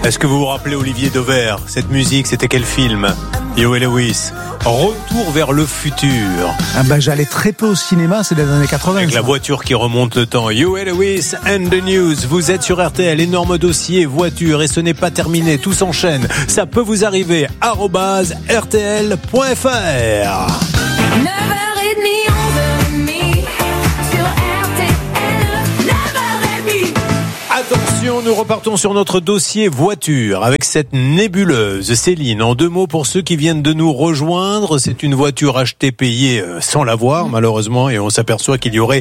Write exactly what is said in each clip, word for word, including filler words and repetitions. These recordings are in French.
Est-ce que vous vous rappelez Olivier Dauvert? Cette musique, c'était quel film? Yo et Lewis, Retour vers le futur. Ah bah, j'allais très peu au cinéma, c'est des années quatre-vingts. Avec ça. la voiture qui remonte le temps. Yo et Lewis and the news. Vous êtes sur R T L, énorme dossier voiture, et ce n'est pas terminé, tout s'enchaîne. Ça peut vous arriver. arobase r t l point f r. Attention, nous repartons sur notre dossier voiture avec cette nébuleuse. Céline, en deux mots pour ceux qui viennent de nous rejoindre, c'est une voiture achetée, payée sans l'avoir malheureusement, et on s'aperçoit qu'il y aurait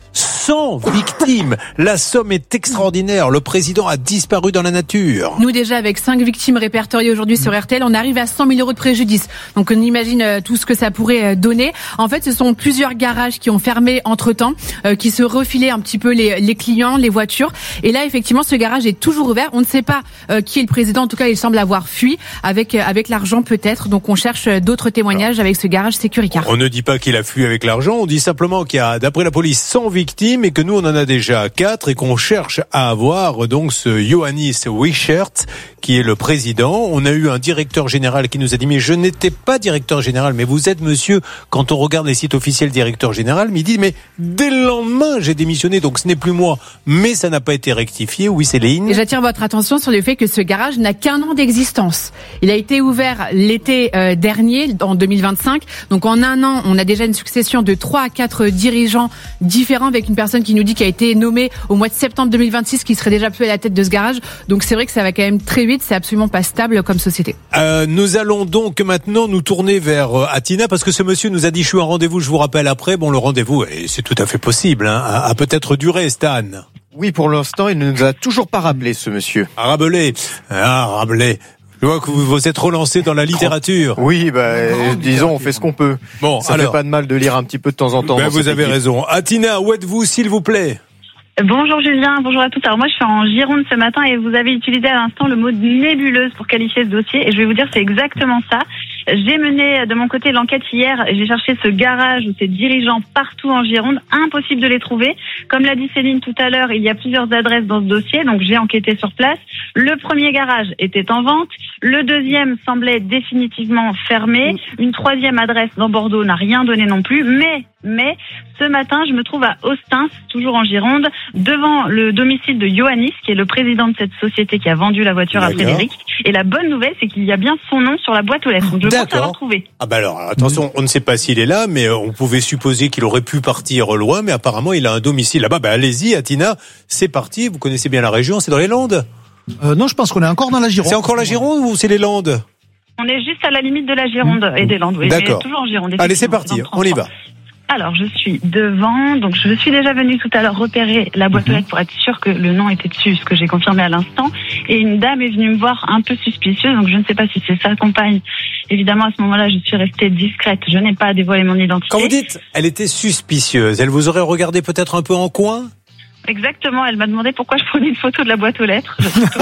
cent victimes. La somme est extraordinaire. Le président a disparu dans la nature. Nous déjà, avec cinq victimes répertoriées aujourd'hui sur R T L, on arrive à cent mille euros de préjudice. Donc on imagine tout ce que ça pourrait donner. En fait, ce sont plusieurs garages qui ont fermé entre-temps, euh, qui se refilaient un petit peu les, les clients, les voitures. Et là, effectivement, ce garage est toujours ouvert. On ne sait pas euh, qui est le président. En tout cas, il semble avoir fui avec, avec l'argent peut-être. Donc on cherche d'autres témoignages avec ce garage Securicar. On ne dit pas qu'il a fui avec l'argent. On dit simplement qu'il y a, d'après la police, cent victimes. Victimes et que nous on en a déjà quatre et qu'on cherche à avoir donc ce Ioannis Wichert qui est le président. On a eu un directeur général qui nous a dit mais je n'étais pas directeur général, mais vous êtes monsieur, quand on regarde les sites officiels directeur général, mais il dit mais dès le lendemain j'ai démissionné, donc ce n'est plus moi, mais ça n'a pas été rectifié. Oui Céline. Et j'attire votre attention sur le fait que ce garage n'a qu'un an d'existence. Il a été ouvert l'été euh, dernier, en deux mille vingt-cinq, donc en un an on a déjà une succession de trois à quatre dirigeants différents, avec une personne qui nous dit qu'elle a été nommée au mois de septembre deux mille vingt-six, qui serait déjà plus à la tête de ce garage. Donc c'est vrai que ça va quand même très vite, c'est absolument pas stable comme société. Euh, nous allons donc maintenant nous tourner vers euh, Atina, parce que ce monsieur nous a dit je suis en rendez-vous, je vous rappelle après. Bon, le rendez-vous, et c'est tout à fait possible, hein, a, a peut-être duré, Stan. Oui, pour l'instant, il ne nous a toujours pas rappelé, ce monsieur. Ah, Rabelais. Ah, Rabelais. Je vois que vous vous êtes relancé dans la littérature. Oui, bah, euh, disons, on fait ce qu'on peut. Bon, ça alors, fait pas de mal de lire un petit peu de temps en temps. Ben, vous avez équipe. raison. Atina, où êtes-vous, s'il vous plaît? Bonjour Julien, bonjour à tous. Alors moi je suis en Gironde ce matin et vous avez utilisé à l'instant le mot nébuleuse pour qualifier ce dossier, et je vais vous dire c'est exactement ça. J'ai mené de mon côté l'enquête hier, j'ai cherché ce garage ou ces dirigeants partout en Gironde, impossible de les trouver. Comme l'a dit Céline tout à l'heure, il y a plusieurs adresses dans ce dossier, donc j'ai enquêté sur place. Le premier garage était en vente, le deuxième semblait définitivement fermé, une troisième adresse dans Bordeaux n'a rien donné non plus, mais mais ce matin je me trouve à Ostens, toujours en Gironde, devant le domicile de Ioannis, qui est le président de cette société qui a vendu la voiture à Frédéric. Et la bonne nouvelle, c'est qu'il y a bien son nom sur la boîte aux lettres. Donc je pense l'avoir trouvé. Ah ben alors, attention, on ne sait pas s'il est là, mais on pouvait supposer qu'il aurait pu partir loin, mais apparemment il a un domicile là-bas. Ben allez-y, Atina, c'est parti. Vous connaissez bien la région, c'est dans les Landes. Euh, non, je pense qu'on est encore dans la Gironde. C'est encore la Gironde ou c'est les Landes? On est juste à la limite de la Gironde et des Landes. Oui, d'accord. Toujours en Gironde. Allez, c'est parti, on y va. Alors, je suis devant, donc je suis déjà venue tout à l'heure repérer la boîte aux lettres pour être sûre que le nom était dessus, ce que j'ai confirmé à l'instant. Et une dame est venue me voir un peu suspicieuse, donc je ne sais pas si c'est sa compagne. Évidemment, à ce moment-là, je suis restée discrète, je n'ai pas dévoilé mon identité. Quand vous dites, elle était suspicieuse, elle vous aurait regardé peut-être un peu en coin? Exactement, elle m'a demandé pourquoi je prenais une photo de la boîte aux lettres.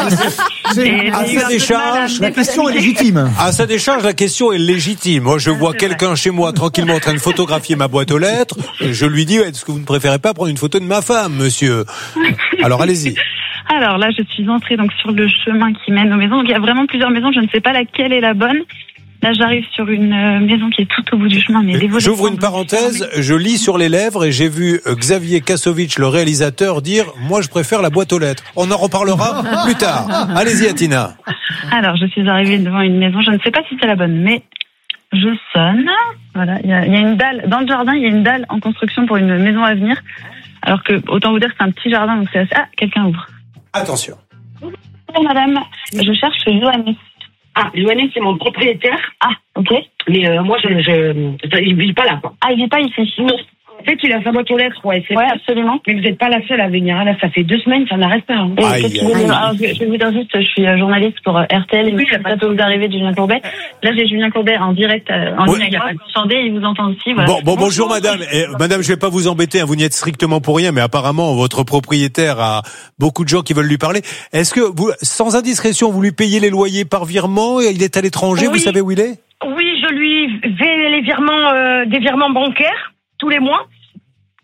À sa décharge, la question est légitime. À sa décharge, la question est légitime. Moi, je vois quelqu'un chez moi tranquillement en train de photographier ma boîte aux lettres. Je lui dis, est-ce que vous ne préférez pas prendre une photo de ma femme, monsieur? Alors, allez-y. Alors là, je suis entrée donc sur le chemin qui mène aux maisons. Donc il y a vraiment plusieurs maisons, je ne sais pas laquelle est la bonne. Là, j'arrive sur une maison qui est tout au bout du chemin. Mais j'ouvre une parenthèse, je lis sur les lèvres et j'ai vu Xavier Kassovitch, le réalisateur, dire « Moi, je préfère la boîte aux lettres ». On en reparlera plus tard. Allez-y, Atina. Alors, je suis arrivée devant une maison. Je ne sais pas si c'est la bonne, mais je sonne. Voilà, il y a, il y a une dalle. Dans le jardin, il y a une dalle en construction pour une maison à venir. Alors que, autant vous dire que c'est un petit jardin, donc c'est assez... Ah, quelqu'un ouvre. Attention. Bonjour, madame. Je cherche Ioannis. Ah, Ioannis, c'est mon propriétaire. Ah, ok. Mais euh, moi, je, je, il vit pas là, quoi. Ah, il vit pas ici. Non. En fait, il a sa boîte aux lettres, ouais. Ouais, absolument. Mais vous n'êtes pas la seule à venir. Là, ça fait deux semaines, ça n'arrête pas. Hein. Aïe, aïe, aïe. Alors, je, je vais vous dire juste, je suis journaliste pour R T L. Oui, ça peut vous arriver de Julien Courbet. Là, j'ai Julien Courbet en direct, en ouais. ligne avec Sandé. Il vous entend aussi. Voilà. Bon, bon, bonjour, madame. Et, madame, je vais pas vous embêter. Hein, vous n'y êtes strictement pour rien, mais apparemment, votre propriétaire a beaucoup de gens qui veulent lui parler. Est-ce que vous, sans indiscrétion, vous lui payez les loyers par virement? Il est à l'étranger. Oui. Vous savez où il est? Oui, je lui fais les virements, euh, des virements bancaires tous les mois.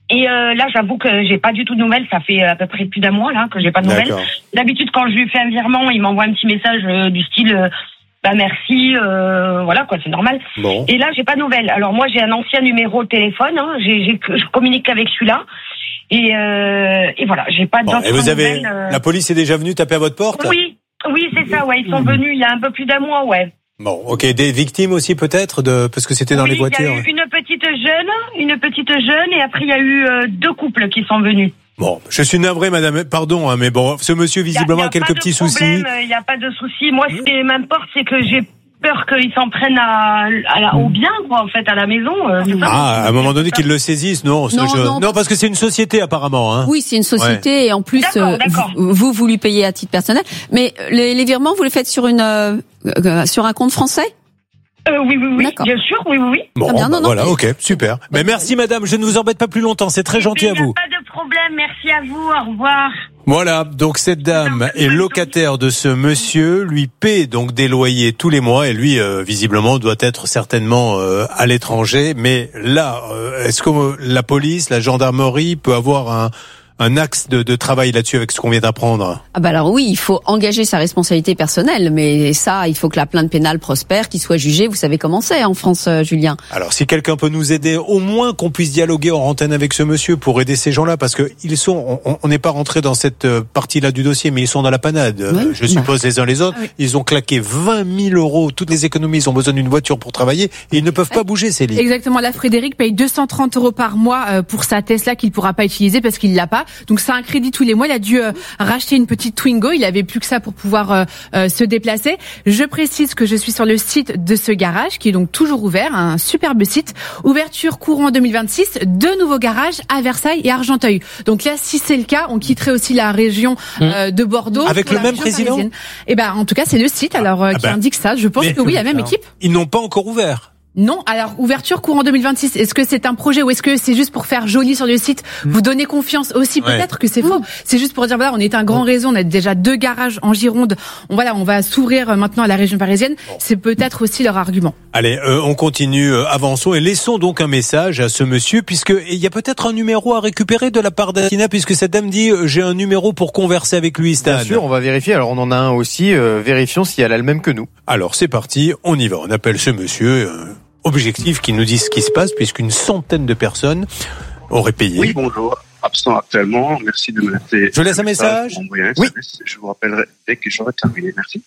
Et euh, là, j'avoue que j'ai pas du tout de nouvelles. Ça fait à peu près plus d'un mois là que j'ai pas de nouvelles. D'accord. D'habitude, quand je lui fais un virement, il m'envoie un petit message euh, du style euh, bah merci, euh, voilà quoi, c'est normal. Bon. Et là, j'ai pas de nouvelles. Alors moi, j'ai un ancien numéro de téléphone. Hein, j'ai, j'ai, je communique qu'avec celui-là. Et, euh, et voilà, j'ai pas Bon, d'autres et vous avez nouvelles. Euh... la police est déjà venue taper à votre porte? Oui, oui, c'est ça. Ouais, ils sont venus il y a un peu plus d'un mois, ouais. Bon, ok, des victimes aussi peut-être de parce que c'était dans oui, les voitures. Il y a eu une petite jeune, une petite jeune, et après il y a eu euh, deux couples qui sont venus. Bon, je suis navré, madame, pardon, hein, mais bon, ce monsieur visiblement y a, y a a quelques pas de petits problème, soucis. Il n'y a pas de souci. Moi, ce qui m'importe, c'est que j'ai peur qu'ils s'en prennent à, à la, au bien, quoi, en fait, à la maison. Euh, c'est ça. Ah, à un moment donné qu'ils le saisissent, non, Non, je... non. non, parce que c'est une société apparemment. Hein. Oui, c'est une société Ouais. et en plus, D'accord, euh, d'accord. vous, vous lui payez à titre personnel. Mais les, les virements, vous les faites sur une euh, euh, sur un compte français? Euh, oui, oui, oui, D'accord. bien sûr, oui, oui, oui. Bon, Ah bien, bah, non, non, voilà, mais- ok, super. Mais merci, madame, je ne vous embête pas plus longtemps, c'est très Et gentil puis, à vous. Il n'y a pas de problème. Merci à vous. Au revoir. Voilà, donc cette dame est locataire de ce monsieur, lui paie donc des loyers tous les mois et lui, euh, visiblement, doit être certainement euh, à l'étranger. Mais là, euh, est-ce que euh, la police, la gendarmerie peut avoir un, un axe de, de travail là-dessus avec ce qu'on vient d'apprendre? Ah bah alors oui, il faut engager sa responsabilité personnelle, mais ça, il faut que la plainte pénale prospère, qu'il soit jugé. Vous savez comment c'est en France, euh, Julien. Alors, si quelqu'un peut nous aider, au moins qu'on puisse dialoguer en antenne avec ce monsieur pour aider ces gens-là, parce que ils sont, on- on n'est pas rentré dans cette euh, partie-là du dossier, mais ils sont dans la panade. Oui. Euh, Je suppose les uns les autres. Ah oui. Ils ont claqué vingt mille euros, toutes les économies, ils ont besoin d'une voiture pour travailler et ils ne peuvent pas bouger, ces lits. Exactement. Là, Frédéric paye deux cent trente euros par mois euh, pour sa Tesla qu'il pourra pas utiliser parce qu'il l'a pas. Donc, c'est un crédit tous les mois. Il a dû euh, racheter une petite Twingo. Il avait plus que ça pour pouvoir euh, euh, se déplacer. Je précise que je suis sur le site de ce garage qui est donc toujours ouvert. Un superbe site. Ouverture courant deux mille vingt-six. Deux nouveaux garages à Versailles et Argenteuil. Donc là, si c'est le cas, on quitterait aussi la région euh, de Bordeaux. Avec pour le la même région président parisienne. Eh ben, en tout cas, c'est le site alors euh, Ah qui ben. indique ça. Je pense Mais- que oui, la même équipe. Ils n'ont pas encore ouvert. Non, alors ouverture courant deux mille vingt-six. Est-ce que c'est un projet ou est-ce que c'est juste pour faire joli sur le site, vous donner confiance aussi? Ouais. Peut-être que c'est faux. C'est juste pour dire voilà, on est un grand réseau, on a déjà deux garages en Gironde. On voilà, on va s'ouvrir maintenant à la région parisienne. C'est peut-être aussi leur argument. Allez, euh, on continue, euh, avançons et laissons donc un message à ce monsieur, puisque il y a peut-être un numéro à récupérer de la part d'Atina, puisque cette dame dit euh, j'ai un numéro pour converser avec lui, Stan. Bien sûr, on va vérifier. Alors, on en a un aussi. Euh, vérifions si elle a le même que nous. Alors c'est parti, on y va. On appelle ce monsieur. Euh, objectif qui nous dit ce qui se passe, puisqu'une centaine de personnes auraient payé. Oui, bonjour. Absent actuellement. Merci de me laisser. Je laisse un message. pour envoyer un Oui. S M S. Je vous rappellerai dès que j'aurai terminé. Merci.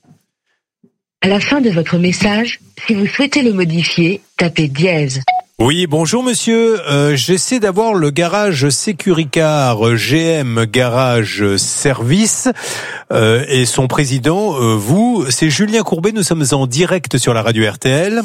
À la fin de votre message, si vous souhaitez le modifier, tapez dièse. Oui, bonjour monsieur. Euh, j'essaie d'avoir le garage Securicar G M Garage Service euh, et son président, euh, vous, c'est Julien Courbet. Nous sommes en direct sur la radio R T L.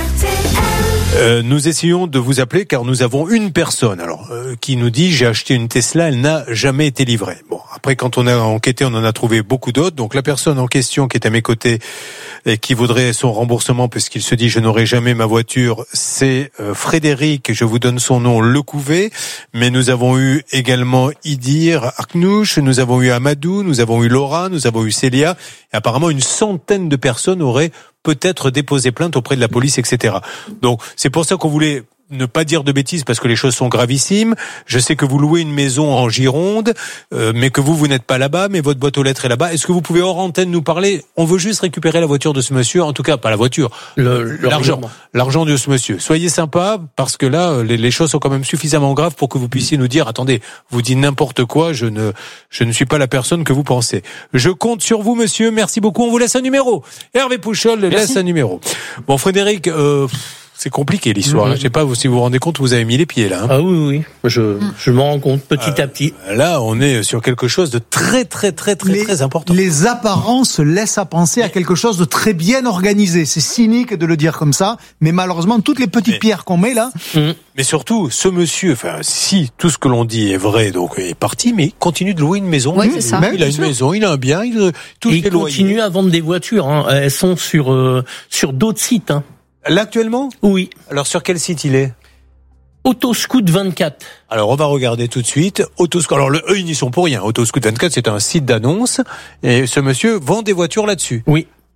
Euh, nous essayons de vous appeler car nous avons une personne alors euh, qui nous dit j'ai acheté une Tesla, elle n'a jamais été livrée. Bon, après quand on a enquêté, on en a trouvé beaucoup d'autres. Donc la personne en question qui est à mes côtés et qui voudrait son remboursement puisqu'il se dit je n'aurai jamais ma voiture, c'est euh, Frédéric, je vous donne son nom, Lecouvet. Mais nous avons eu également Idir Aknouch, nous avons eu Amadou, nous avons eu Laura, nous avons eu Célia. Et apparemment une centaine de personnes auraient peut-être déposer plainte auprès de la police, et cetera. Donc, c'est pour ça qu'on voulait ne pas dire de bêtises parce que les choses sont gravissimes. Je sais que vous louez une maison en Gironde, euh, mais que vous, vous n'êtes pas là-bas, mais votre boîte aux lettres est là-bas. Est-ce que vous pouvez hors antenne nous parler? On veut juste récupérer la voiture de ce monsieur, en tout cas, pas la voiture, Le- le l'argent, règlement. l'argent de ce monsieur. Soyez sympa parce que là, les, les choses sont quand même suffisamment graves pour que vous puissiez nous dire, attendez, vous dites n'importe quoi, je ne, je ne suis pas la personne que vous pensez. Je compte sur vous, monsieur. Merci beaucoup. On vous laisse un numéro. Hervé Pouchol laisse un numéro. Bon, Frédéric, euh, c'est compliqué l'histoire. Mhm. Je sais pas si vous vous rendez compte, vous avez mis les pieds là. Hein. Ah oui, oui, je, je m'en rends compte petit à petit. Là, on est sur quelque chose de très, très, très, très, les, très important. les apparences laissent à penser à quelque chose de très bien organisé. C'est cynique de le dire comme ça, mais malheureusement, toutes les petites Mais- pierres qu'on met là, Mais surtout, ce monsieur, enfin, si tout ce que l'on dit est vrai, donc il est parti, mais il continue de louer une maison. Oui, il, c'est ça. il a Bien une sûr. maison, il a un bien, il touche Et des ils loyers. continuent à vendre des voitures. Hein. Elles sont sur euh, sur d'autres sites. Hein. Là, actuellement? Oui. Alors, sur quel site il est? Autoscoot vingt-quatre. Alors, on va regarder tout de suite. Autoscoot. Alors, le, eux, ils n'y sont pour rien. Autoscoot vingt-quatre, c'est un site d'annonce. Et ce monsieur vend des voitures là-dessus. Oui.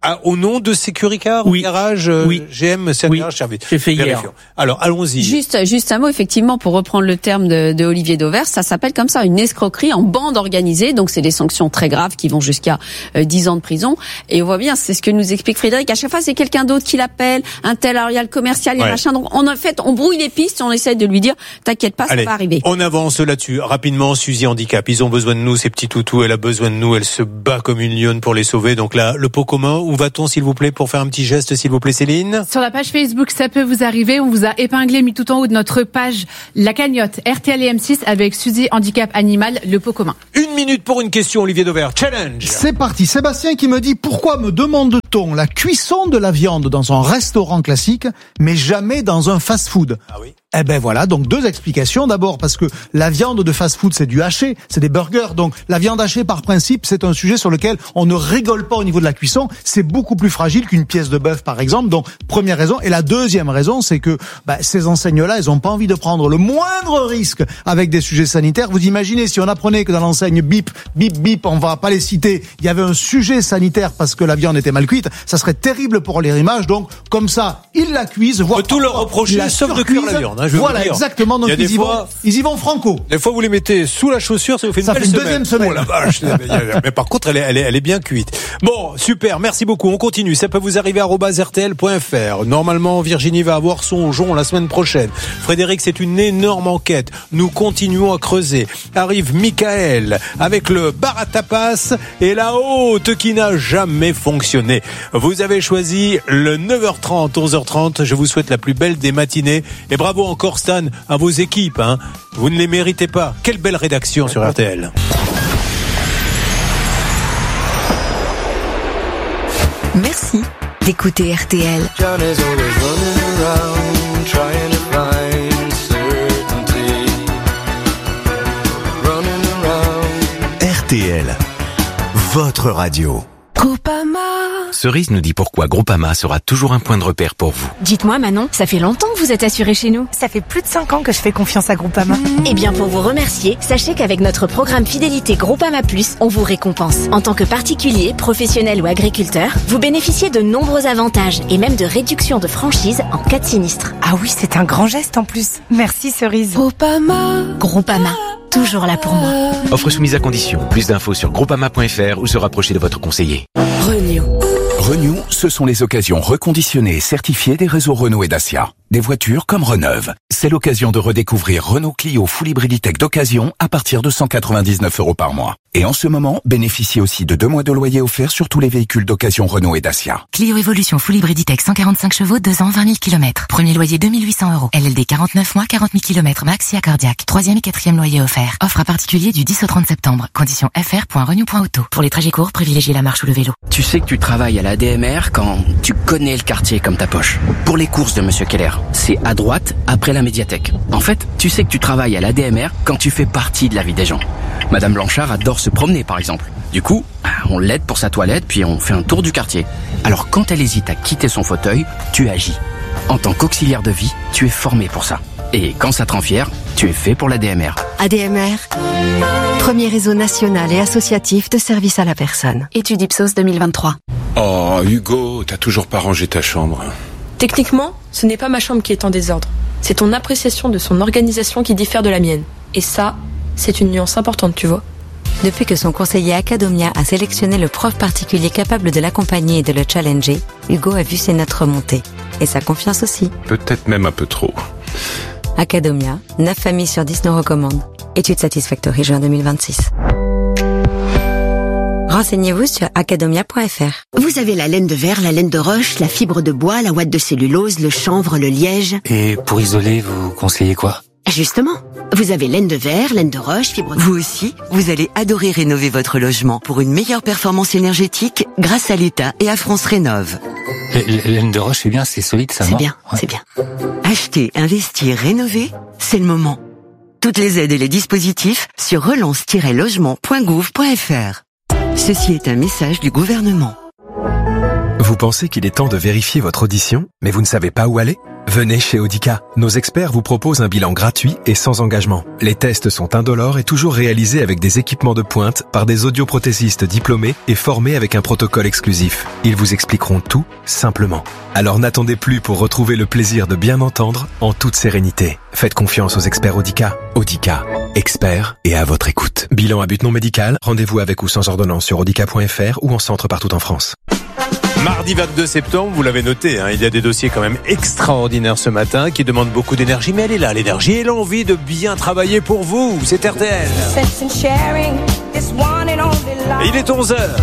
Ah, au nom de Securicar, oui. garage euh, oui. G M, c'est un oui. garage service. J'ai fait hier. Alors, allons-y. Juste, juste un mot, effectivement, pour reprendre le terme de, de Olivier Dauvers, ça s'appelle comme ça une escroquerie en bande organisée. Donc, c'est des sanctions très graves qui vont jusqu'à euh, dix ans de prison. Et on voit bien, c'est ce que nous explique Frédéric. À chaque fois, c'est quelqu'un d'autre qui l'appelle, un tel, alors il y a le commercial, il y a ouais. machin. Donc, on, en fait, on brouille les pistes, on essaie de lui dire, t'inquiète pas, Allez, ça va arriver. On avance là-dessus. Rapidement, Suzy Handicap. Ils ont besoin de nous, ces petits toutous. Elle a besoin de nous. Elle se bat comme une lionne pour les sauver. Donc là, le pot commun, où va-t-on, s'il vous plaît, pour faire un petit geste, s'il vous plaît, Céline? Sur la page Facebook, ça peut vous arriver. On vous a épinglé, mis tout en haut de notre page, la cagnotte R T L et M six avec Suzy Handicap Animal, le pot commun. Une minute pour une question, Olivier Dauvers. Challenge. C'est parti. Sébastien qui me dit, pourquoi me demande-t-on la cuisson de la viande dans un restaurant classique, mais jamais dans un fast-food? Ah oui. Eh ben voilà, donc deux explications. D'abord parce que la viande de fast-food, c'est du haché, c'est des burgers. Donc la viande hachée, par principe, c'est un sujet sur lequel on ne rigole pas au niveau de la cuisson. C'est beaucoup plus fragile qu'une pièce de bœuf, par exemple. Donc première raison. Et la deuxième raison, c'est que bah, ces enseignes-là, elles ont pas envie de prendre le moindre risque avec des sujets sanitaires. Vous imaginez si on apprenait que dans l'enseigne Bip, Bip, Bip, on va pas les citer, il y avait un sujet sanitaire parce que la viande était mal cuite, ça serait terrible pour leur image. Donc comme ça, ils la cuisent, voire on peut tout leur reprocher, sauf de cuire la viande. Hein, je voilà, dire. exactement. Donc il y a ils des y fois, vont, ils y vont franco. Des fois, vous les mettez sous la chaussure, ça vous fait une ça belle fait une semaine. deuxième semaine. Oh la vache. Mais par contre, elle est, elle est, elle est bien cuite. Bon, super. Merci beaucoup. On continue. Ça peut vous arriver à arobase r t l point f r. Normalement, Virginie va avoir son jonc la semaine prochaine. Frédéric, c'est une énorme enquête. Nous continuons à creuser. Arrive Michael avec le bar à tapas et la haute qui n'a jamais fonctionné. Vous avez choisi le neuf heures trente, onze heures trente. Je vous souhaite la plus belle des matinées. Et bravo encore, Stan, à vos équipes. Hein. Vous ne les méritez pas. Quelle belle rédaction sur R T L. Merci d'écouter R T L. R T L, votre radio. Groupama. Cerise nous dit pourquoi Groupama sera toujours un point de repère pour vous. Dites-moi Manon, ça fait longtemps que vous êtes assuré chez nous. Ça fait plus de cinq ans que je fais confiance à Groupama. Mmh. Eh bien pour vous remercier, sachez qu'avec notre programme fidélité Groupama Plus, on vous récompense. En tant que particulier, professionnel ou agriculteur, vous bénéficiez de nombreux avantages et même de réduction de franchise en cas de sinistre. Ah oui, c'est un grand geste en plus. Merci Cerise. Groupama. Groupama. Toujours là pour moi. Offre soumise à condition. Plus d'infos sur groupama point f r ou se rapprocher de votre conseiller. Renew. Renew, ce sont les occasions reconditionnées et certifiées des réseaux Renault et Dacia. Des voitures comme Reneuve. C'est l'occasion de redécouvrir Renault Clio Full Hybrid Tech d'occasion à partir de cent quatre-vingt-dix-neuf euros par mois. Et en ce moment, bénéficiez aussi de deux mois de loyer offerts sur tous les véhicules d'occasion Renault et Dacia. Clio Evolution Full Hybrid Tech cent quarante-cinq chevaux, deux ans, vingt mille kilomètres. Premier loyer deux mille huit cents euros. L L D quarante-neuf mois, quarante mille kilomètres max et accordiaque. Troisième et quatrième loyer offert. Offre à particulier du dix au trente septembre. Conditions f r point renew point auto. Pour les trajets courts, privilégiez la marche ou le vélo. Tu sais que tu travailles à la D M R quand tu connais le quartier comme ta poche. Pour les courses de Monsieur Keller, c'est à droite, après la médiathèque. En fait, tu sais que tu travailles à la D M R quand tu fais partie de la vie des gens. Madame Blanchard adore se promener, par exemple. Du coup, on l'aide pour sa toilette, puis on fait un tour du quartier. Alors quand elle hésite à quitter son fauteuil, tu agis. En tant qu'auxiliaire de vie, tu es formé pour ça. Et quand ça te rend fier, tu es fait pour la D M R. A D M R, premier réseau national et associatif de services à la personne. Étude Ipsos deux mille vingt-trois. Oh, Hugo, t'as toujours pas rangé ta chambre. Techniquement, ce n'est pas ma chambre qui est en désordre. C'est ton appréciation de son organisation qui diffère de la mienne. Et ça, c'est une nuance importante, tu vois. Depuis que son conseiller Academia a sélectionné le prof particulier capable de l'accompagner et de le challenger, Hugo a vu ses notes remonter. Et sa confiance aussi. Peut-être même un peu trop. Academia, neuf familles sur dix nous recommandent. Étude Satisfactory, juin deux mille vingt-six. Renseignez-vous sur academia point f r. Vous avez la laine de verre, la laine de roche, la fibre de bois, la ouate de cellulose, le chanvre, le liège. Et pour isoler, vous conseillez quoi ? Justement, vous avez laine de verre, laine de roche, fibre de... Vous aussi, vous allez adorer rénover votre logement pour une meilleure performance énergétique grâce à l'État et à France Rénov'. La laine de roche, c'est bien, c'est solide, ça. C'est bien, ouais. c'est bien. Acheter, investir, rénover, c'est le moment. Toutes les aides et les dispositifs sur relance tiret logement point gouv point f r. Ceci est un message du gouvernement. Vous Vous pensez qu'il est temps de vérifier votre audition, mais vous ne savez pas où aller ? Venez chez Audica. Nos experts vous proposent un bilan gratuit et sans engagement. Les tests sont indolores et toujours réalisés avec des équipements de pointe par des audioprothésistes diplômés et formés avec un protocole exclusif. Ils vous expliqueront tout simplement. Alors n'attendez plus pour retrouver le plaisir de bien entendre en toute sérénité. Faites confiance aux experts Audica. Audica, experts et à votre écoute. Bilan à but non médical, rendez-vous avec ou sans ordonnance sur audica point f r ou en centre partout en France. Mardi vingt-deux septembre, vous l'avez noté, hein, il y a des dossiers quand même extraordinaires ce matin qui demandent beaucoup d'énergie, mais elle est là, l'énergie et l'envie de bien travailler pour vous. C'est R T L. Et il est onze heures.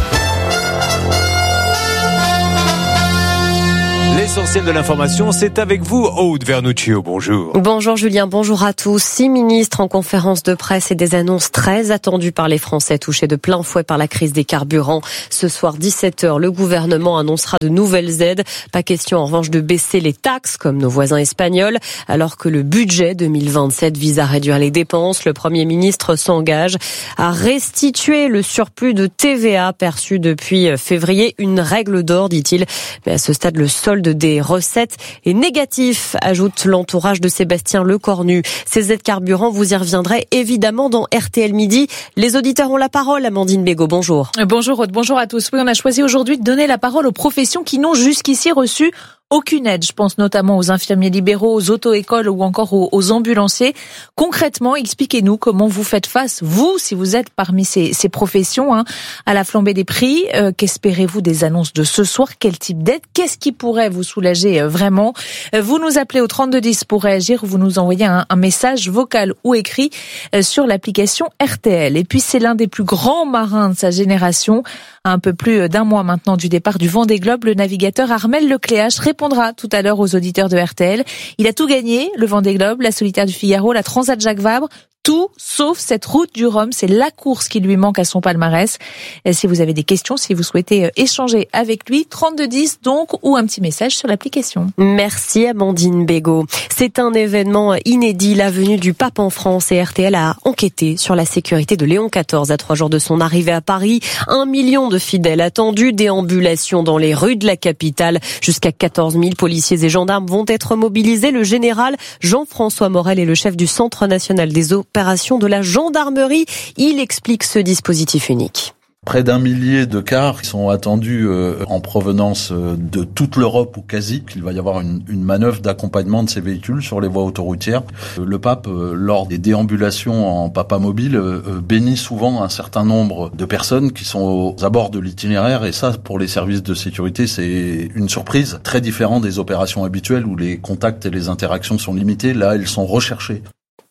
L'essentiel de l'information, c'est avec vous, Aude Vernuccio. Bonjour. Bonjour Julien, bonjour à tous. Six ministres en conférence de presse et des annonces très attendues par les Français touchés de plein fouet par la crise des carburants. Ce soir, dix-sept heures, le gouvernement annoncera de nouvelles aides. Pas question en revanche de baisser les taxes comme nos voisins espagnols. Alors que le budget deux mille vingt-sept vise à réduire les dépenses, le Premier ministre s'engage à restituer le surplus de T V A perçu depuis février. Une règle d'or, dit-il. Mais à ce stade, le solde des recettes est négatif, ajoute l'entourage de Sébastien Lecornu. Ces aides carburants, vous y reviendrez évidemment dans R T L Midi. Les auditeurs ont la parole. Amandine Bégaud, bonjour. Bonjour Aude, bonjour à tous. Oui, on a choisi aujourd'hui de donner la parole aux professions qui n'ont jusqu'ici reçu aucune aide. Je pense notamment aux infirmiers libéraux, aux auto-écoles ou encore aux, aux ambulanciers. Concrètement, expliquez-nous comment vous faites face, vous, si vous êtes parmi ces, ces professions, hein, à la flambée des prix. Euh, qu'espérez-vous des annonces de ce soir ? Quel type d'aide ? Qu'est-ce qui pourrait vous soulager euh, vraiment ? euh, Vous nous appelez au trente-deux dix pour réagir ou vous nous envoyez un, un message vocal ou écrit euh, sur l'application R T L. Et puis, c'est l'un des plus grands marins de sa génération. À un peu plus d'un mois maintenant du départ du Vendée Globe, le navigateur Armel Lecléache répondra tout à l'heure aux auditeurs de R T L. Il a tout gagné, le Vendée Globe, la Solitaire du Figaro, la Transat Jacques Vabre, tout sauf cette route du Rhum. C'est la course qui lui manque à son palmarès. Et si vous avez des questions, si vous souhaitez échanger avec lui, trente-deux dix donc, ou un petit message sur l'application. Merci Amandine Bégaud. C'est un événement inédit, la venue du pape en France, et R T L a enquêté sur la sécurité de Léon quatorze à trois jours de son arrivée à Paris. Un million de fidèles attendus, déambulation dans les rues de la capitale. Jusqu'à quatorze mille policiers et gendarmes vont être mobilisés. Le général Jean-François Morel est le chef du Centre national des opérations de la gendarmerie. Il explique ce dispositif unique. Près d'un millier de cars sont attendus euh, en provenance euh, de toute l'Europe ou quasi. Il va y avoir une, une manœuvre d'accompagnement de ces véhicules sur les voies autoroutières. Euh, le pape, euh, lors des déambulations en papa mobile, euh, bénit souvent un certain nombre de personnes qui sont aux abords de l'itinéraire. Et ça, pour les services de sécurité, c'est une surprise très différente des opérations habituelles où les contacts et les interactions sont limités. Là, elles sont recherchées.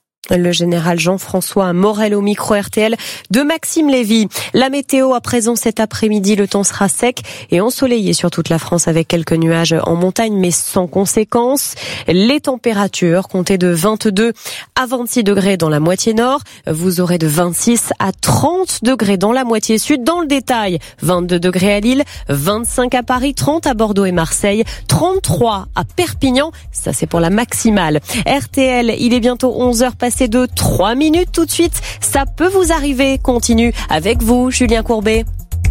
Le général Jean-François Morel au micro R T L de Maxime Lévy. La météo à présent cet après-midi, le temps sera sec et ensoleillé sur toute la France avec quelques nuages en montagne mais sans conséquences. Les températures comptez de vingt-deux à vingt-six degrés dans la moitié nord. Vous aurez de vingt-six à trente degrés dans la moitié sud. Dans le détail, vingt-deux degrés à Lille, vingt-cinq à Paris, trente à Bordeaux et Marseille, trente-trois à Perpignan. Ça c'est pour la maximale. R T L, il est bientôt onze heures passées de trois minutes tout de suite. Ça peut vous arriver. Continue avec vous, Julien Courbet.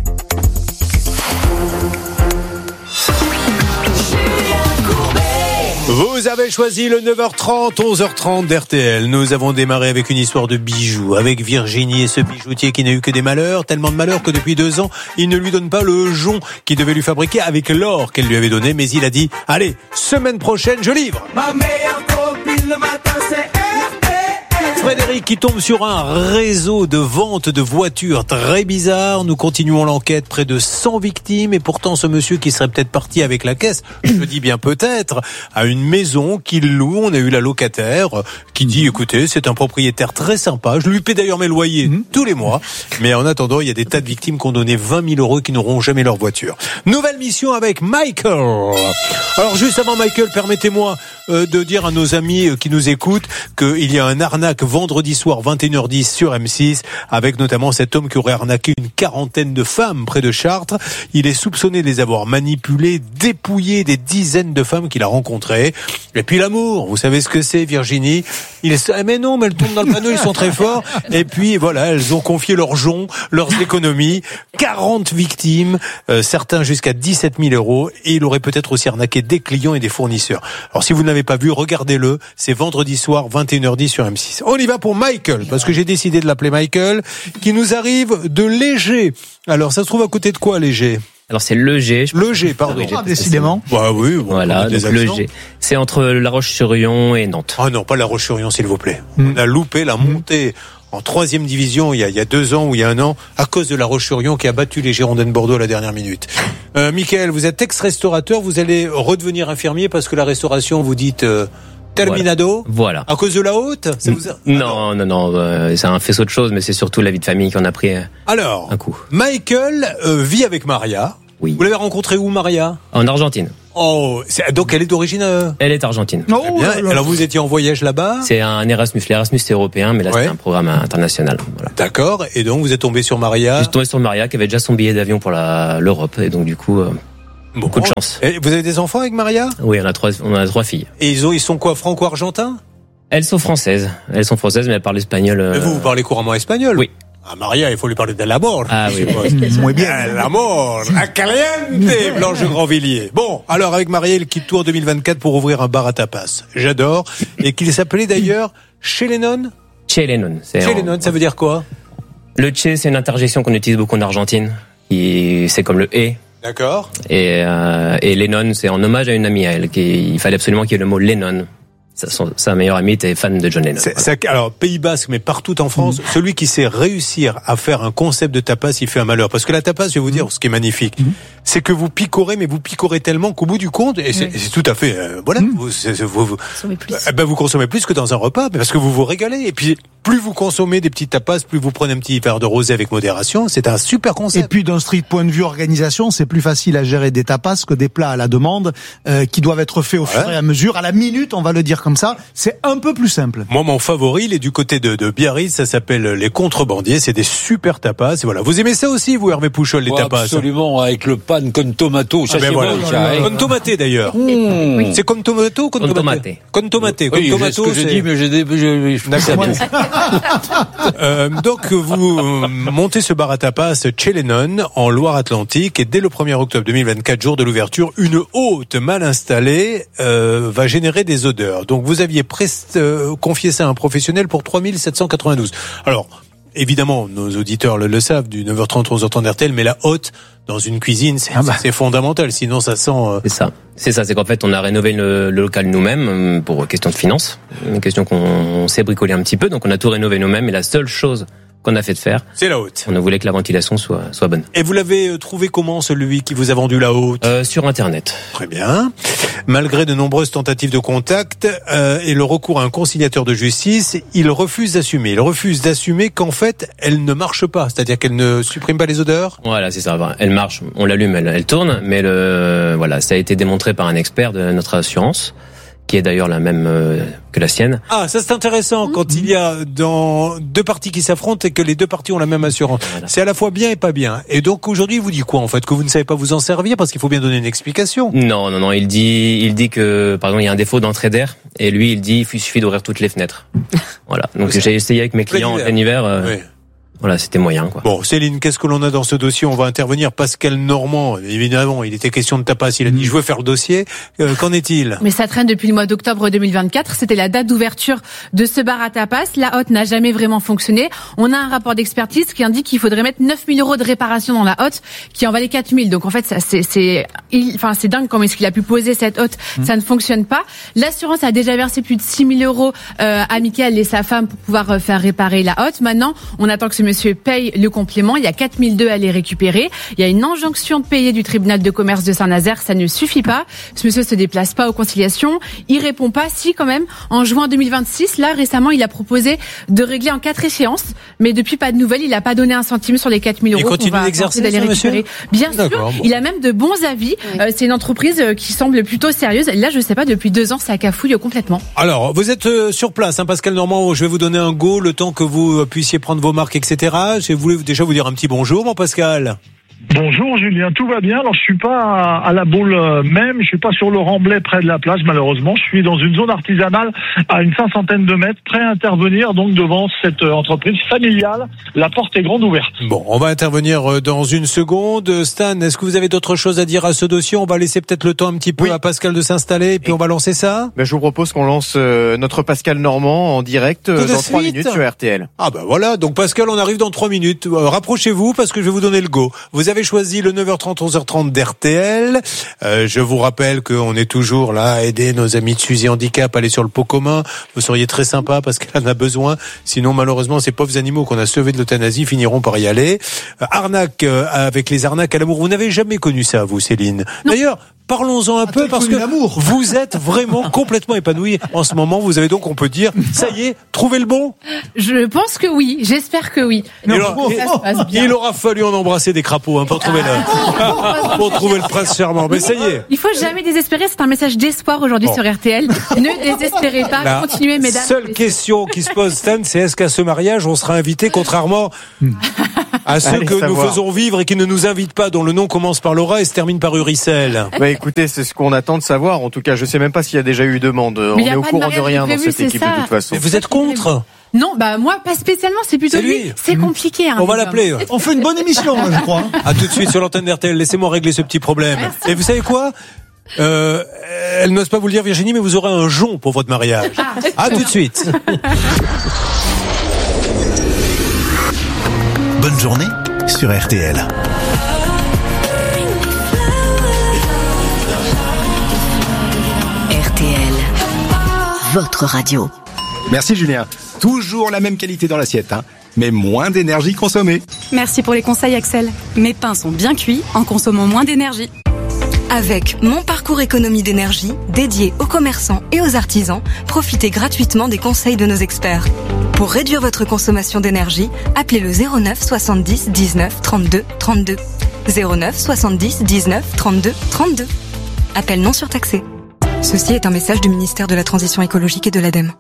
Vous avez choisi le neuf heures trente, onze heures trente d'R T L. Nous avons démarré avec une histoire de bijoux, avec Virginie et ce bijoutier qui n'a eu que des malheurs, tellement de malheurs que depuis deux ans, il ne lui donne pas le jonc qu'il devait lui fabriquer avec l'or qu'elle lui avait donné, mais il a dit, allez, semaine prochaine, je livre. Ma meilleure copine le matin, c'est Frédéric qui tombe sur un réseau de vente de voitures très bizarre. Nous continuons l'enquête, près de cent victimes, et pourtant ce monsieur qui serait peut-être parti avec la caisse, je dis bien peut-être, à une maison qu'il loue. On a eu la locataire qui dit, écoutez, c'est un propriétaire très sympa, je lui paie d'ailleurs mes loyers mmh. tous les mois, mais en attendant, il y a des tas de victimes qui ont donné vingt mille euros qui n'auront jamais leur voiture. Nouvelle mission avec Michael. Alors juste avant Michael, permettez-moi euh, de dire à nos amis qui nous écoutent qu'il y a un arnaque vendredi soir vingt et une heures dix sur M six, avec notamment cet homme qui aurait arnaqué une quarantaine de femmes près de Chartres. Il est soupçonné de les avoir manipulées, dépouillé des dizaines de femmes qu'il a rencontrées. Et puis l'amour, vous savez ce que c'est, Virginie? Il est... Mais non, mais elles tombent dans le panneau, ils sont très forts. Et puis voilà, elles ont confié leurs joncs, leurs économies. quarante victimes, euh, certains jusqu'à dix-sept mille euros. Et il aurait peut-être aussi arnaqué des clients et des fournisseurs. Alors si vous n'avez pas vu, regardez-le. C'est vendredi soir, vingt et une heures dix sur M six. On y va pour Michael, parce que j'ai décidé de l'appeler Michael, qui nous arrive de Léger. Alors ça se trouve à côté de quoi, Léger? Alors c'est Le G. Le G, pardon. Ah, décidément. Bah oui. Bon, voilà, donc Le G. C'est entre La Roche-sur-Yon et Nantes. Ah non, pas La Roche-sur-Yon, s'il vous plaît. Mm. On a loupé la montée en troisième division il y, a, il y a deux ans ou il y a un an à cause de La Roche-sur-Yon qui a battu les Girondins de Bordeaux à la dernière minute. Euh, Mickaël, vous êtes ex-restaurateur, vous allez redevenir infirmier parce que la restauration, vous dites... Euh, Terminado. Voilà. À cause de la haute ça vous a... Non, non, non, euh, c'est un faisceau de choses, mais c'est surtout la vie de famille qu'on a pris euh, Alors, un coup. Michael euh, vit avec Maria. Oui. Vous l'avez rencontrée où, Maria? En Argentine. Oh, c'est... donc elle est d'origine... Euh... Elle est argentine. Oh, bien. Alors vous étiez en voyage là-bas? C'est un Erasmus. L'Erasmus c'est européen, mais là ouais. c'est un programme international. Voilà. D'accord. Et donc vous êtes tombé sur Maria? Je suis tombé sur Maria qui avait déjà son billet d'avion pour la... l'Europe, et donc du coup... Euh... Bon, beaucoup de chance. Et vous avez des enfants avec Maria? Oui, on a trois, on a trois filles. Et ils ont, ils sont quoi, franco-argentins? Elles sont françaises. Elles sont françaises, mais elles parlent espagnol. Euh... Mais vous, vous parlez couramment espagnol? Oui. Ah, Maria, il faut lui parler de l'amour. Ah oui. Muy bien. L'amour. A caliente, Blanche Grandvilliers. Bon, alors avec Maria, il quitte Tour deux mille vingt-quatre pour ouvrir un bar à tapas. J'adore. Et qu'il s'appelait d'ailleurs Chez Lennon? Chez Lennon. Chez en... Lennon, ça veut dire quoi? Le che, c'est une interjection qu'on utilise beaucoup en Argentine. Et c'est comme le et. D'accord. Et, euh, et Lennon, c'est en hommage à une amie à elle. Qui, il fallait absolument qu'il y ait le mot Lennon. Sa, son, sa meilleure amie était fan de John Lennon. C'est, voilà. ça, alors, Pays Basque, mais partout en France, mmh. celui qui sait réussir à faire un concept de tapas, il fait un malheur. Parce que la tapas, je vais vous dire, mmh. ce qui est magnifique, mmh. c'est que vous picorez, mais vous picorez tellement qu'au bout du compte, et c'est, oui. c'est tout à fait, euh, voilà, mmh. vous, c'est, vous, vous, consommez plus. Euh, ben, vous consommez plus que dans un repas, parce que vous vous régalez. Et puis, plus vous consommez des petits tapas, plus vous prenez un petit verre de rosé avec modération. C'est un super concept. Et puis, d'un strict point de vue organisation, c'est plus facile à gérer des tapas que des plats à la demande, euh, qui doivent être faits au ouais. fur et à mesure, à la minute, on va le dire comme ça. C'est un peu plus simple. Moi, mon favori, il est du côté de, de Biarritz, ça s'appelle les Contrebandiers. C'est des super tapas. Et voilà. Vous aimez ça aussi, vous, Hervé Pouchol, les ouais, tapas? Absolument, avec le pan con tomato. Ça, ah ben c'est voilà. bon, ça, con tomaté, d'ailleurs. Mmh. Oui. C'est con tomato ou con tomaté? Con tomaté. Oui, c'est ce que j'ai dit, mais j'ai des, j'ai, d'accord. euh, donc, vous montez ce bar à tapas Chez Lennon, en Loire-Atlantique, et dès le premier octobre deux mille vingt-quatre, jour de l'ouverture, une hôte mal installée, euh, va générer des odeurs. Donc, vous aviez Prest, euh, confier ça à un professionnel pour trois mille sept cent quatre-vingt-douze. Alors, évidemment, nos auditeurs le, le savent, du neuf heures trente, onze heures trente R T L, mais la hotte, dans une cuisine, c'est, ah bah. c'est fondamental, sinon ça sent... Euh... C'est ça. C'est ça, c'est qu'en fait, on a rénové le, le local nous-mêmes, pour question de finances, une question qu'on s'est bricolé un petit peu, donc on a tout rénové nous-mêmes, et la seule chose qu'on a fait de faire, c'est la haute. On a voulu que la ventilation soit, soit bonne. Et vous l'avez trouvé comment, celui qui vous a vendu la haute? euh, Sur Internet. Très bien. Malgré de nombreuses tentatives de contact euh, et le recours à un conciliateur de justice, il refuse d'assumer. Il refuse d'assumer qu'en fait, elle ne marche pas. C'est-à-dire qu'elle ne supprime pas les odeurs. Voilà, c'est ça. Elle marche, on l'allume, elle, elle tourne, mais le, voilà, ça a été démontré par un expert de notre assurance, qui est d'ailleurs la même euh, que la sienne. Ah, ça c'est intéressant mmh. quand il y a dans deux parties qui s'affrontent et que les deux parties ont la même assurance. Voilà. C'est à la fois bien et pas bien. Et donc aujourd'hui, il vous dit quoi en fait? Que vous ne savez pas vous en servir parce qu'il faut bien donner une explication. Non, non, non. Il dit, il dit que par exemple il y a un défaut d'entrée d'air et lui il dit il suffit d'ouvrir toutes les fenêtres. Voilà. Donc j'ai essayé avec mes clients en plein hiver. Euh, oui. Voilà, c'était moyen, quoi. Bon, Céline, qu'est-ce que l'on a dans ce dossier? On va intervenir. Pascal Normand, évidemment, il était question de tapas. Il a dit, je veux faire le dossier. Euh, qu'en est-il? Mais ça traîne depuis le mois d'octobre deux mille vingt-quatre. C'était la date d'ouverture de ce bar à tapas. La hotte n'a jamais vraiment fonctionné. On a un rapport d'expertise qui indique qu'il faudrait mettre neuf mille euros de réparation dans la hotte, qui en valait quatre mille. Donc, en fait, ça, c'est, c'est, il, enfin, c'est dingue comment est-ce qu'il a pu poser cette hotte. Mmh. Ça ne fonctionne pas. L'assurance a déjà versé plus de six mille euros, euh, à Mickaël et sa femme pour pouvoir euh, faire réparer la hotte. Maintenant, on attend que ce monsieur paye le complément. Il y a quatre mille deux à les récupérer. Il y a une injonction de payer du tribunal de commerce de Saint-Nazaire. Ça ne suffit pas. Ce monsieur se déplace pas aux conciliations. Il répond pas. Si, quand même, en juin deux mille vingt-six, là, récemment, il a proposé de régler en quatre échéances. Mais depuis, pas de nouvelles. Il a pas donné un centime sur les quatre mille euros. Il continue d'exercer, d'aller récupérer. Bien sûr. Bon. Il a même de bons avis. Oui. Euh, c'est une entreprise qui semble plutôt sérieuse. Là, je sais pas, depuis deux ans, ça cafouille complètement. Alors, vous êtes euh, sur place, hein, Pascal Normand. Je vais vous donner un go, le temps que vous puissiez prendre vos marques, et cetera. Je voulais déjà vous dire un petit bonjour, mon Pascal. Bonjour Julien, tout va bien. Alors je suis pas à, à la boule même, je suis pas sur le Remblai près de la plage malheureusement. Je suis dans une zone artisanale à une cinquantaine de mètres, prêt à intervenir donc devant cette entreprise familiale. La porte est grande ouverte. Bon, on va intervenir dans une seconde. Stan, est-ce que vous avez d'autres choses à dire à ce dossier? On va laisser peut-être le temps un petit peu oui. à Pascal de s'installer et puis on va lancer ça. Ben, je vous propose qu'on lance euh, notre Pascal Normand en direct euh, dans trois minutes sur R T L. Ah ben voilà, donc Pascal, on arrive dans trois minutes. Euh, rapprochez-vous parce que je vais vous donner le go. Vous avez choisi le neuf heures trente, onze heures trente d'R T L. Euh, je vous rappelle qu'on est toujours là à aider nos amis de Suzy Handicap à aller sur le pot commun. Vous seriez très sympa parce qu'elle en a besoin. Sinon, malheureusement, ces pauvres animaux qu'on a sauvés de l'euthanasie finiront par y aller. Euh, arnaque euh, avec les arnaques à l'amour. Vous n'avez jamais connu ça, vous, Céline? Non. D'ailleurs, parlons-en un peu parce que l'amour. Vous êtes vraiment complètement épanouie en ce moment. Vous avez donc, on peut dire, ça y est, trouvé le bon? Je pense que oui. J'espère que oui. Il, aura, oh, ça se passe bien. Il aura fallu en embrasser des crapauds hein, pour trouver le, pour trouver le prince charmant. Mais ça y est. Il faut jamais désespérer. C'est un message d'espoir aujourd'hui bon. sur R T L. Ne désespérez pas. La continuez, mesdames. Seule question qui se pose, Stan, c'est est-ce qu'à ce mariage, on sera invité, contrairement à ceux Allez, que savoir. nous faisons vivre et qui ne nous invitent pas, dont le nom commence par Laura et se termine par Uricel. Bah écoutez, c'est ce qu'on attend de savoir. En tout cas, je sais même pas s'il y a déjà eu demande. Mais on est au courant de rien dans cette équipe ça. de toute façon. Mais vous êtes contre? Non, bah moi pas spécialement, c'est plutôt c'est lui. lui. C'est compliqué. Hein, on va l'appeler. On fait une bonne émission, là, je crois. À tout de suite sur l'antenne d'R T L. Laissez-moi régler ce petit problème. Merci. Et vous savez quoi? Euh, elle n'ose pas vous le dire, Virginie, mais vous aurez un jonc pour votre mariage. Ah. À tout de suite. Bonne journée sur R T L. R T L, votre radio. Merci Julien. Toujours la même qualité dans l'assiette, hein, mais moins d'énergie consommée. Merci pour les conseils Axel. Mes pains sont bien cuits en consommant moins d'énergie. Avec Mon Parcours Économie d'énergie, dédié aux commerçants et aux artisans, profitez gratuitement des conseils de nos experts. Pour réduire votre consommation d'énergie, appelez le zéro neuf soixante-dix dix-neuf trente-deux trente-deux. zéro neuf soixante-dix dix-neuf trente-deux trente-deux. Appel non surtaxé. Ceci est un message du ministère de la Transition écologique et de l'ADEME.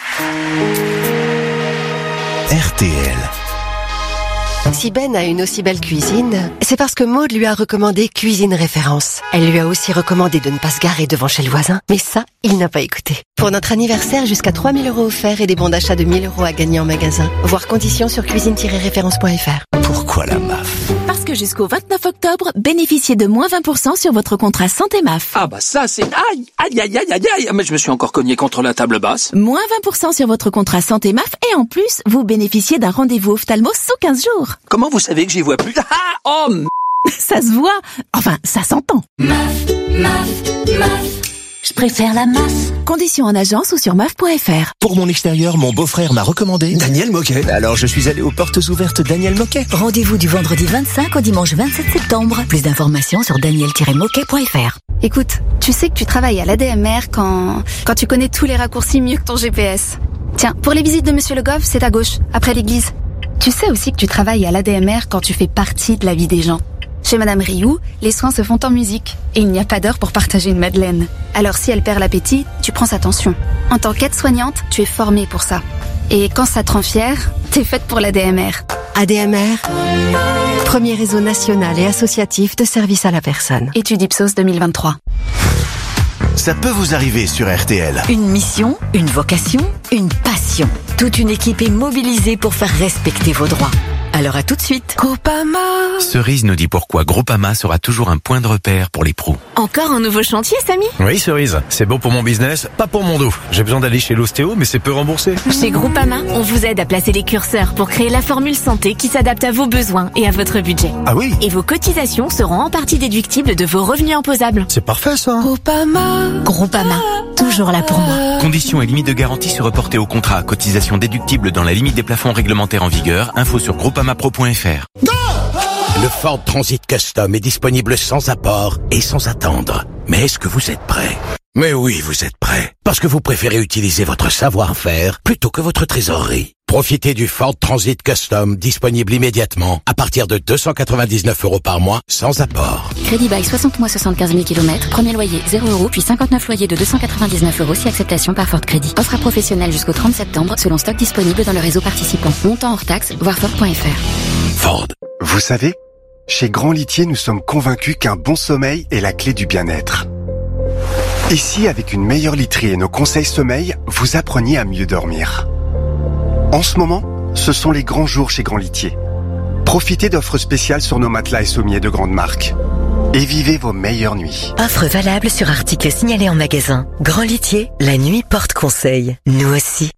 R T L. Si Ben a une aussi belle cuisine, c'est parce que Maud lui a recommandé Cuisine Référence. Elle lui a aussi recommandé de ne pas se garer devant chez le voisin, mais ça, il n'a pas écouté. Pour notre anniversaire, jusqu'à trois mille euros offerts et des bons d'achat de mille euros à gagner en magasin. Voir conditions sur cuisine tiret référence point f r. Pourquoi la M A F? Parce que jusqu'au vingt-neuf octobre, bénéficiez de moins vingt pour cent sur votre contrat Santé M A F. Ah bah ça c'est... Aïe, aïe, aïe, aïe, aïe, aïe. Mais je me suis encore cogné contre la table basse. Moins vingt pour cent sur votre contrat Santé M A F et en plus, vous bénéficiez d'un rendez-vous ophtalmo sous quinze jours. Comment vous savez que j'y vois plus? Ah, oh m... Ça se voit. Enfin, ça s'entend. M A F, M A F, M A F. Je préfère la M A F. Conditions en agence ou sur M A F point f r. Pour mon extérieur, mon beau-frère m'a recommandé Daniel Moquet. Alors je suis allé aux portes ouvertes Daniel Moquet. Rendez-vous du vendredi vingt-cinq au dimanche vingt-sept septembre. Plus d'informations sur daniel tiret moquet point f r. Écoute, tu sais que tu travailles à l'A D M R quand... quand tu connais tous les raccourcis mieux que ton G P S. Tiens, pour les visites de Monsieur Le Goff, c'est à gauche, après l'église. Tu sais aussi que tu travailles à l'A D M R quand tu fais partie de la vie des gens. Chez Madame Rioux, les soins se font en musique et il n'y a pas d'heure pour partager une madeleine. Alors si elle perd l'appétit, tu prends sa tension. En tant qu'aide-soignante, tu es formée pour ça. Et quand ça te rend fière, t'es faite pour l'A D M R. A D M R, premier réseau national et associatif de services à la personne. Étude Ipsos deux mille vingt-trois. Ça peut vous arriver sur R T L. Une mission, une vocation, une passion. Toute une équipe est mobilisée pour faire respecter vos droits. Alors à tout de suite. Groupama. Cerise nous dit pourquoi Groupama sera toujours un point de repère pour les pros. Encore un nouveau chantier, Samy? Oui, Cerise. C'est bon pour mon business, pas pour mon dos. J'ai besoin d'aller chez l'ostéo, mais c'est peu remboursé. Chez Groupama, on vous aide à placer les curseurs pour créer la formule santé qui s'adapte à vos besoins et à votre budget. Ah oui? Et vos cotisations seront en partie déductibles de vos revenus imposables. C'est parfait, ça. Groupama. Groupama. Toujours toujours là pour moi. Conditions et limites de garantie se reporter au contrat. Cotisation déductible dans la limite des plafonds réglementaires en vigueur. Info sur groupamapro point f r. Le Ford Transit Custom est disponible sans apport et sans attendre. Mais est-ce que vous êtes prêt ? Mais oui, vous êtes prêt. Parce que vous préférez utiliser votre savoir-faire plutôt que votre trésorerie. Profitez du Ford Transit Custom disponible immédiatement à partir de deux cent quatre-vingt-dix-neuf euros par mois sans apport. Crédit bail soixante mois soixante-quinze mille kilomètres. Premier loyer zéro euros puis cinquante-neuf loyers de deux cent quatre-vingt-dix-neuf euros si acceptation par Ford Crédit. Offre à professionnels jusqu'au trente septembre selon stock disponible dans le réseau participant. Montant hors taxe, voir Ford point f r. Ford. Vous savez, chez Grand Litier, nous sommes convaincus qu'un bon sommeil est la clé du bien-être. Et si, avec une meilleure literie et nos conseils sommeil, vous appreniez à mieux dormir ? En ce moment, ce sont les grands jours chez Grand Litier. Profitez d'offres spéciales sur nos matelas et sommiers de grande marque. Et vivez vos meilleures nuits. Offre valable sur articles signalés en magasin. Grand Litier, la nuit porte conseil. Nous aussi.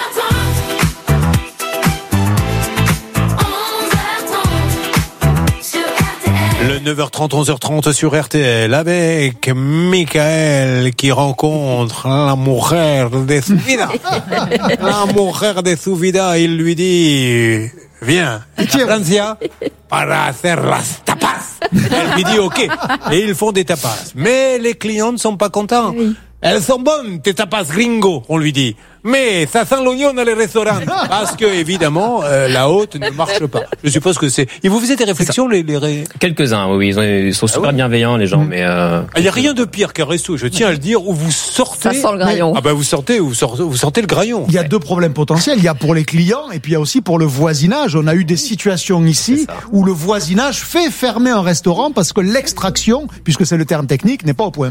Le neuf heures trente, onze heures trente sur R T L avec Michael qui rencontre la mujer de su vida. La mujer de su vida, il lui dit viens à Francia para hacer las tapas. Elle lui dit ok et ils font des tapas. Mais les clients ne sont pas contents. Elles sont bonnes, tes tapas gringo, on lui dit. Mais ça sent l'oignon dans les restaurants. Parce que, évidemment, euh, la haute ne marche pas. Je suppose que c'est... Et vous faisiez des réflexions, les, les ré... Quelques-uns, oui, ils, ont, ils sont super ah ouais. bienveillants, les gens, mmh. mais... Euh... Il n'y a rien de pire qu'un resto, je tiens à le dire, où vous sortez... Ça sent le graillon. Ah bah vous sortez, vous sortez, vous sortez le graillon. Il y a deux problèmes potentiels. Il y a pour les clients, et puis il y a aussi pour le voisinage. On a eu des situations ici, où le voisinage fait fermer un restaurant parce que l'extraction, puisque c'est le terme technique, n'est pas au point.